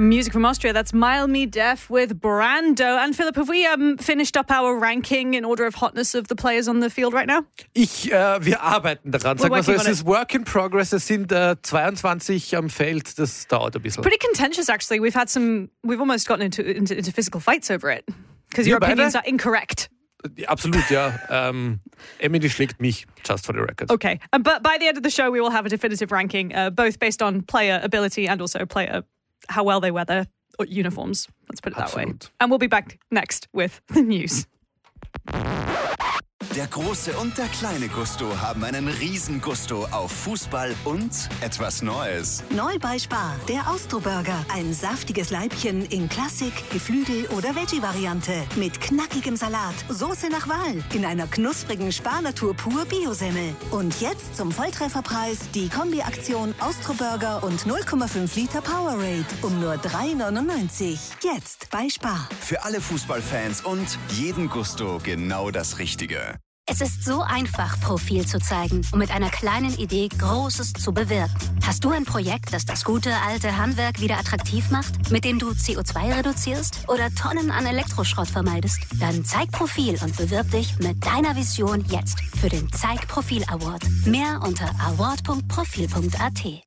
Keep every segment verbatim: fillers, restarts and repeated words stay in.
Music from Austria, that's Mile Me Deaf with Brando. And Philip, have we um, finished up our ranking in order of hotness of the players on the field right now? Ich, äh, wir arbeiten daran. Sag mal so, es ist Work in Progress. Es sind äh, zweiundzwanzig am Feld. Das dauert ein bisschen. Pretty contentious, actually. We've had some, we've almost gotten into, into, into physical fights over it. Because your beide? opinions are incorrect. Absolut, ja. Um, Emily schlägt mich, just for the record. Okay, um, but by the end of the show, we will have a definitive ranking, uh, both based on player ability and also player how well they wear their uniforms. Let's put it that Absolut. way. And we'll be back next with the news. Der große und der kleine Gusto haben einen riesen Gusto auf Fußball und etwas Neues. Neu bei Spar, der Austro-Burger. Ein saftiges Leibchen in Klassik, Geflügel- oder Veggie-Variante. Mit knackigem Salat, Soße nach Wahl. In einer knusprigen Spar-Natur pur Biosemmel. Und jetzt zum Volltrefferpreis die Kombi-Aktion Austro-Burger und null Komma fünf Liter Powerade. Um nur drei neunundneunzig. Jetzt bei Spar. Für alle Fußballfans und jeden Gusto genau das Richtige. Es ist so einfach, Profil zu zeigen und mit einer kleinen Idee Großes zu bewirken. Hast du ein Projekt, das das gute alte Handwerk wieder attraktiv macht, mit dem du C O zwei reduzierst oder Tonnen an Elektroschrott vermeidest? Dann zeig Profil und bewirb dich mit deiner Vision jetzt für den Zeig Profil Award. Mehr unter award punkt profil punkt a t.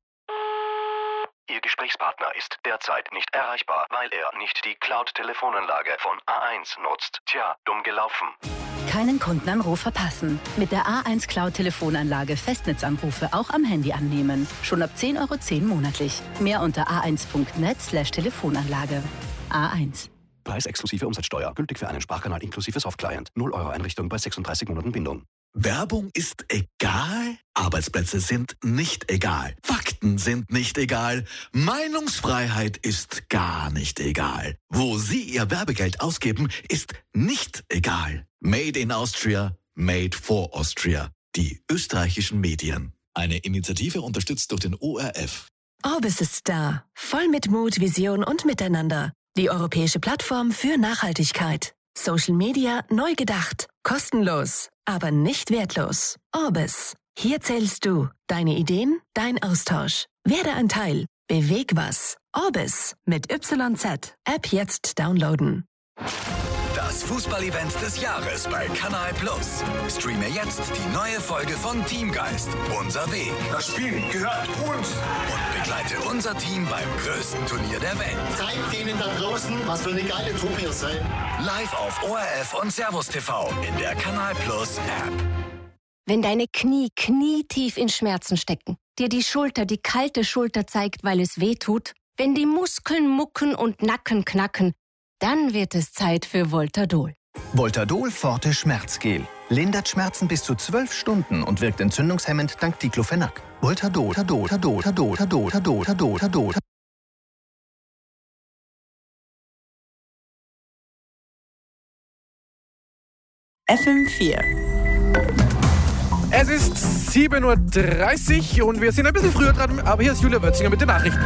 Ihr Gesprächspartner ist derzeit nicht erreichbar, weil er nicht die Cloud-Telefonanlage von A eins nutzt. Tja, dumm gelaufen. Keinen Kundenanruf verpassen. Mit der A eins Cloud-Telefonanlage Festnetzanrufe auch am Handy annehmen. Schon ab zehn Euro zehn monatlich. Mehr unter a eins punkt net slash Telefonanlage. A eins. Preis exklusive Umsatzsteuer. Gültig für einen Sprachkanal inklusive Softclient. null Euro Einrichtung bei sechsunddreißig Monaten Bindung. Werbung ist egal, Arbeitsplätze sind nicht egal, Fakten sind nicht egal, Meinungsfreiheit ist gar nicht egal. Wo Sie Ihr Werbegeld ausgeben, ist nicht egal. Made in Austria, made for Austria. Die österreichischen Medien. Eine Initiative unterstützt durch den O R F. Orbis ist da. Voll mit Mut, Vision und Miteinander. Die europäische Plattform für Nachhaltigkeit. Social Media neu gedacht. Kostenlos, aber nicht wertlos. Orbis. Hier zählst du. Deine Ideen, dein Austausch. Werde ein Teil. Beweg was. Orbis mit Y Z. App jetzt downloaden. Das Fußball-Event des Jahres bei Kanal Plus. Streame jetzt die neue Folge von Teamgeist. Unser Weg. Das Spiel gehört uns. Und begleite unser Team beim größten Turnier der Welt. Zeigt denen da draußen, was für eine geile Truppe ihr seid. Live auf O R F und Servus T V in der Kanal Plus App. Wenn deine Knie knietief in Schmerzen stecken, dir die Schulter die kalte Schulter zeigt, weil es weh tut, wenn die Muskeln mucken und Nacken knacken, dann wird es Zeit für Voltadol. Voltadol Forte Schmerzgel. Lindert Schmerzen bis zu zwölf Stunden und wirkt entzündungshemmend dank Diclofenac. Voltadol, Tadol, Tadol, Tadol, Tadol, Tadol, Tadol, Tadol. F M vier. Es ist sieben Uhr dreißig und wir sind ein bisschen früher dran, aber hier ist Julia Wötzinger mit den Nachrichten.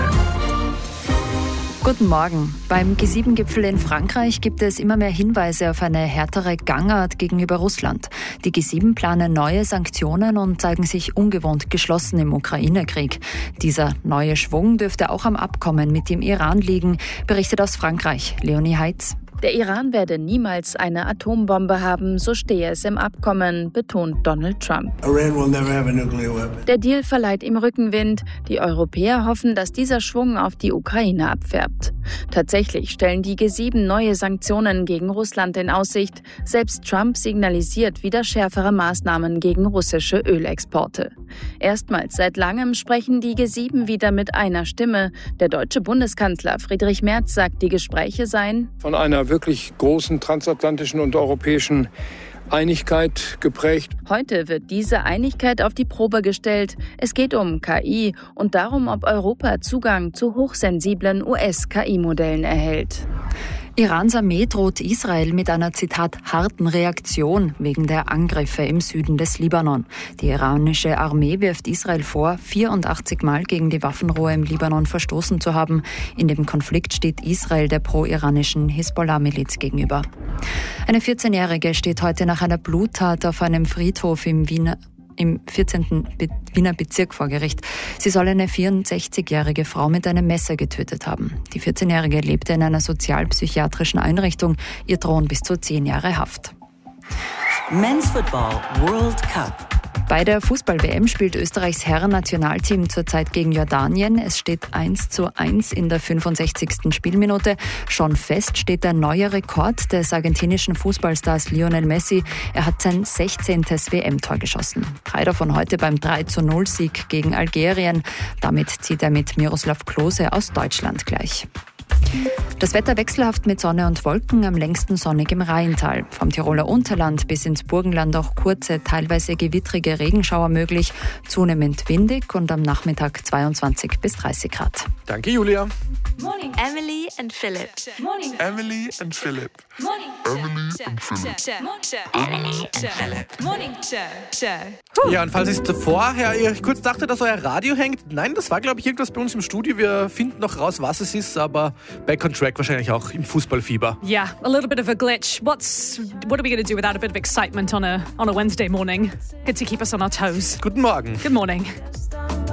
Guten Morgen. Beim G sieben Gipfel in Frankreich gibt es immer mehr Hinweise auf eine härtere Gangart gegenüber Russland. Die G sieben planen neue Sanktionen und zeigen sich ungewohnt geschlossen im Ukraine-Krieg. Dieser neue Schwung dürfte auch am Abkommen mit dem Iran liegen, berichtet aus Frankreich Leonie Heitz. Der Iran werde niemals eine Atombombe haben, so stehe es im Abkommen, betont Donald Trump. Iran will never have a nuclear weapon. Der Deal verleiht ihm Rückenwind. Die Europäer hoffen, dass dieser Schwung auf die Ukraine abfärbt. Tatsächlich stellen die G sieben neue Sanktionen gegen Russland in Aussicht. Selbst Trump signalisiert wieder schärfere Maßnahmen gegen russische Ölexporte. Erstmals seit langem sprechen die G sieben wieder mit einer Stimme. Der deutsche Bundeskanzler Friedrich Merz sagt, die Gespräche seien von einer wirklich großen transatlantischen und europäischen Einigkeit geprägt. Heute wird diese Einigkeit auf die Probe gestellt. Es geht um K I und darum, ob Europa Zugang zu hochsensiblen U S-K I-Modellen erhält. Irans Armee droht Israel mit einer, Zitat, harten Reaktion wegen der Angriffe im Süden des Libanon. Die iranische Armee wirft Israel vor, vierundachtzig Mal gegen die Waffenruhe im Libanon verstoßen zu haben. In dem Konflikt steht Israel der pro-iranischen Hisbollah-Miliz gegenüber. Eine vierzehnjährige steht heute nach einer Bluttat auf einem Friedhof im Wiener im vierzehnten Wiener Bezirk vor Gericht. Sie soll eine vierundsechzigjährige Frau mit einem Messer getötet haben. Die vierzehnjährige lebte in einer sozialpsychiatrischen Einrichtung. Ihr drohen bis zu zehn Jahre Haft. Men's Football World Cup. Bei der Fußball-W M spielt Österreichs Herren-Nationalteam zurzeit gegen Jordanien. Es steht eins zu eins in der fünfundsechzigsten Spielminute. Schon fest steht der neue Rekord des argentinischen Fußballstars Lionel Messi. Er hat sein sechzehntes W M-Tor geschossen. Drei davon heute beim drei zu null Sieg gegen Algerien. Damit zieht er mit Miroslav Klose aus Deutschland gleich. Das Wetter wechselhaft mit Sonne und Wolken, am längsten sonnig im Rheintal. Vom Tiroler Unterland bis ins Burgenland auch kurze, teilweise gewittrige Regenschauer möglich, zunehmend windig und am Nachmittag zweiundzwanzig bis dreißig Grad. Danke, Julia. Morning, Emily and Philip. Morning, Emily and Philip. Morning, Emily and Philip. Emily and Philip. Morning, Show. Ja, und falls es vorher ihr kurz dachte, dass euer Radio hängt, nein, das war, glaube ich, irgendwas bei uns im Studio. Wir finden noch raus, was es ist, aber back on track wahrscheinlich auch im Fußballfieber. Yeah, a little bit of a glitch. What's what are we going to do without a bit of excitement on a on a Wednesday morning? Good to keep us on our toes. Guten Morgen. Good morning.